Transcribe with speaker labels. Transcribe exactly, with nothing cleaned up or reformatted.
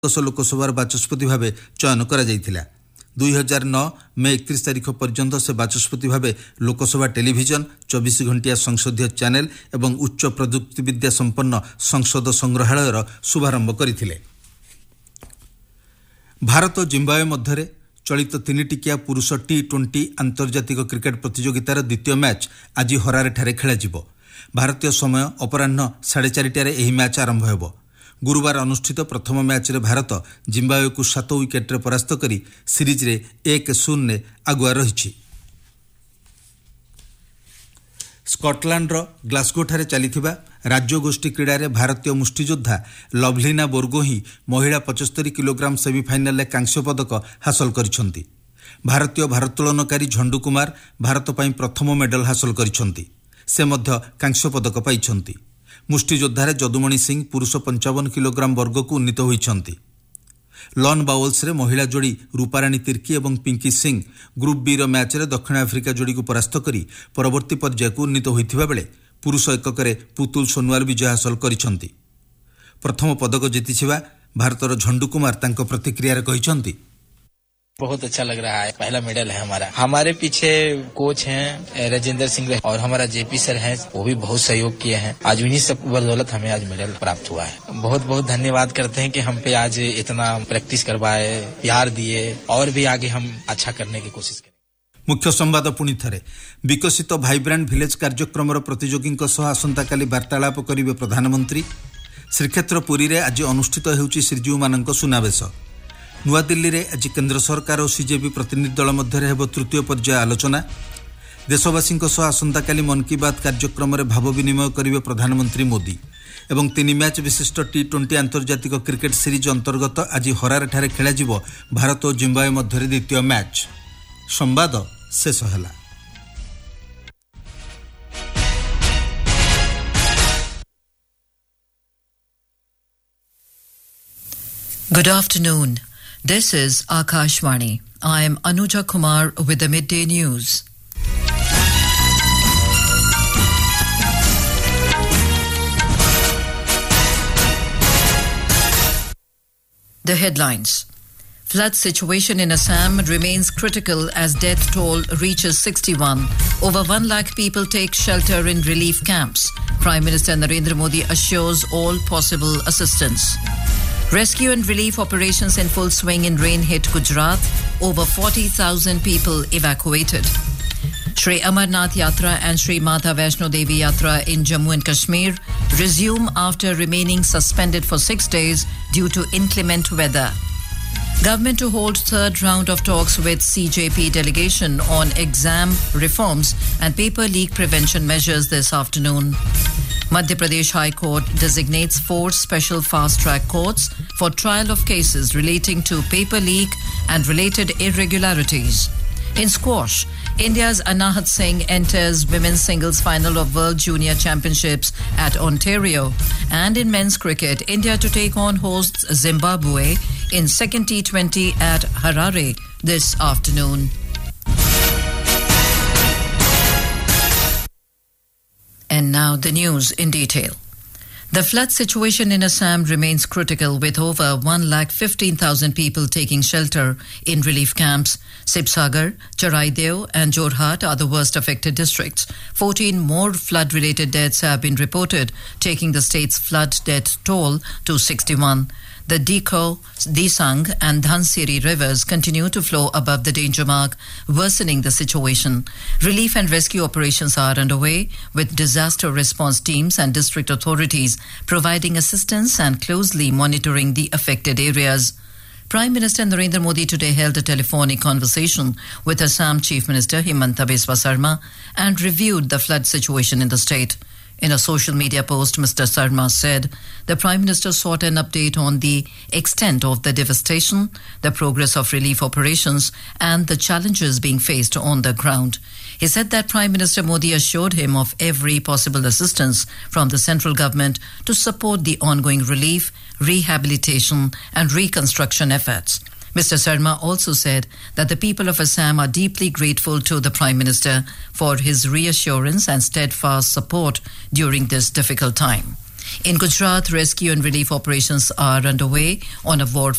Speaker 1: ଦଶ ଲୋକସଭାର ବାଚସ୍ପତି ଭାବେ ଚୟନ କରାଯାଇଥିଲା। ଦୁଇ ହଜାର ନଅ ମେ ଏକତିରିଶ ତାରିଖ ପର୍ଯ୍ୟନ୍ତ ସେ ବାଚସ୍ପତି ଭାବେ ଲୋକସଭା ଟେଲିଭିଜନ, ଚବିଶ ଘଣ୍ଟିଆ ସଂସଦୀୟ ଚ୍ୟାନେଲ ଏବଂ ଉଚ୍ଚ ପ୍ରଯୁକ୍ତିବିଦ୍ୟା ସମ୍ପନ୍ନ ସଂସଦ ସଂଗ୍ରହାଳୟର ଶୁଭାରମ୍ଭ କରିଥିଲେ। ଭାରତ ଜିମ୍ବାୱେ ମଧ୍ୟରେ ଚଳିତ ତିନିଟିକିଆ ପୁରୁଷ ଟି ଟ୍ୱେଣ୍ଟି ଆନ୍ତର୍ଜାତିକ କ୍ରିକେଟ ପ୍ରତିଯୋଗିତାର ଦ୍ୱିତୀୟ ମ୍ୟାଚ୍ ଆଜି ହରାରେଠାରେ ଖେଳାଯିବ। ଭାରତୀୟ ସମୟ ଅପରାହ୍ନ ସାଢ଼େ ଚାରିଟାରେ ଏହି ମ୍ୟାଚ୍ ଆରମ୍ଭ ହେବ। ଗୁରୁବାର ଅନୁଷ୍ଠିତ ପ୍ରଥମ ମ୍ୟାଚ୍ରେ ଭାରତ ଜିମ୍ବାୱେକୁ ସାତ ୱିକେଟ୍ରେ ପରାସ୍ତ କରି ସିରିଜ୍ରେ ଏକ ଶୂନରେ ଆଗୁଆ ରହିଛି। ସ୍କଟଲାଣ୍ଡର ଗ୍ଲାସ୍ଗୋଠାରେ ଚାଲିଥିବା ରାଜ୍ୟଗୋଷ୍ଠୀ କ୍ରୀଡ଼ାରେ ଭାରତୀୟ ମୁଷ୍ଟିଯୋଦ୍ଧା ଲଭ୍ଲିନା ବୋର୍ଗୋହିଁ ମହିଳା ପଞ୍ଚସ୍ତରୀ କିଲୋଗ୍ରାମ ସେମିଫାଇନାଲରେ କାଂସ୍ୟ ପଦକ ହାସଲ କରିଛନ୍ତି। ଭାରତୀୟ ଭାରୋତ୍ତୋଳନକାରୀ ଝଣ୍ଡୁ କୁମାର ଭାରତ ପାଇଁ ପ୍ରଥମ ମେଡାଲ ହାସଲ କରିଛନ୍ତି। ସେ ମଧ୍ୟ କାଂସ୍ୟ ପଦକ ପାଇଛନ୍ତି। ମୁଷ୍ଟିଯୋଦ୍ଧାରେ ଯଦୁମଣି ସିଂ ପୁରୁଷ ପଞ୍ଚାବନ କିଲୋଗ୍ରାମ ବର୍ଗକୁ ଉନ୍ନୀତ ହୋଇଛନ୍ତି। ଲନ୍ ବାଉଲ୍ସରେ ମହିଳା ଯୋଡ଼ି ରୂପାରାଣୀ ତିର୍କି ଏବଂ ପିଙ୍କି ସିଂ ଗ୍ରୁପ୍ ବିର ମ୍ୟାଚ୍ରେ ଦକ୍ଷିଣ ଆଫ୍ରିକା ଯୋଡ଼ିକୁ ପରାସ୍ତ କରି ପରବର୍ତ୍ତୀ ପର୍ଯ୍ୟାୟକୁ ଉନ୍ନୀତ ହୋଇଥିବା ବେଳେ ପୁରୁଷ ଏକକରେ ପୁତୁଲ ସୋନୱାଲ ବିଜୟ ହାସଲ କରିଛନ୍ତି। ପ୍ରଥମ ପଦକ ଜିତିଥିବା ଭାରତର ଝଣ୍ଡୁ କୁମାର ତାଙ୍କ ପ୍ରତିକ୍ରିୟାରେ କହିଛନ୍ତି,
Speaker 2: बहुत अच्छा लग रहा है। पहला मेडल है हमारा। हमारे पीछे कोच हैं राजेंद्र सिंह और हमारा जेपी सर हैं, वो भी बहुत सहयोग किए हैं। आज उन्हीं सब बदौलत हमें आज मेडल प्राप्त हुआ है। बहुत बहुत धन्यवाद करते हैं कि हम पे आज इतना प्रैक्टिस करवाए, प्यार दिए और भी आगे हम अच्छा करने की कोशिश करें।
Speaker 1: मुख्य संवाद पुणी थरे विकसित भाइब्रांट भिलेज कार्यक्रम प्रतियोगींक सह आसंताकाली वार्तालाप करिवे प्रधानमंत्री। श्रीक्षेत्र पुरी रे आज अनुष्ठित हेउची श्रीजीव मानक सुनावेश। नुआदिल्ली रे आज केंद्र सरकार और सीजेपी प्रतिनिधि दल मध्य हेब तृतीय पर्याय आलोचना। देशवासी आसंताकाली मन की बात कार्यक्रम में भाव विनिमय करेंगे प्रधानमंत्री मोदी। एवं तीन मैच विशिष्ट टी ट्वेंटी आंतर्जातिक क्रिकेट सीरीज अंतर्गत आज हरारेठारे खेलाजिब भारत और जिम्बाब्वे मध्य द्वितीय मैच। संवाद शेष होला।
Speaker 3: Good afternoon. This is Akashvani. I am Anuja Kumar with the midday news. The headlines. Flood situation in Assam remains critical as death toll reaches sixty-one. Over one lakh people take shelter in relief camps. Prime Minister Narendra Modi assures all possible assistance. Rescue and relief operations in full swing in rain-hit Gujarat. Over forty thousand people evacuated. Shri Amarnath Yatra and Shri Mata Vaishno Devi Yatra in Jammu and Kashmir resume after remaining suspended for six days due to inclement weather. Government to hold third round of talks with C J P delegation on exam reforms and paper leak prevention measures this afternoon. Madhya Pradesh High Court designates four special fast-track courts for trial of cases relating to paper leak and related irregularities. In squash, India's Anahat Singh enters women's singles final of World Junior Championships at Ontario. And in men's cricket, India to take on hosts Zimbabwe in second T twenty at Harare this afternoon. And now the news in detail. The flood situation in Assam remains critical with over one lakh fifteen thousand people taking shelter in relief camps. Sibsagar, Charaideo and Jorhat are the worst affected districts. fourteen more flood-related deaths have been reported, taking the state's flood death toll to sixty-one. The Diko, Disang and Dhansiri rivers continue to flow above the danger mark, worsening the situation. Relief and rescue operations are underway, with disaster response teams and district authorities providing assistance and closely monitoring the affected areas. Prime Minister Narendra Modi today held a telephonic conversation with Assam Chief Minister Himanta Biswa Sarma and reviewed the flood situation in the state. In a social media post, Mister Sarma said the Prime Minister sought an update on the extent of the devastation, the progress of relief operations, and the challenges being faced on the ground. He said that Prime Minister Modi assured him of every possible assistance from the central government to support the ongoing relief, rehabilitation, and reconstruction efforts. Mister Sarma also said that the people of Assam are deeply grateful to the Prime Minister for his reassurance and steadfast support during this difficult time. In Gujarat, rescue and relief operations are underway on a war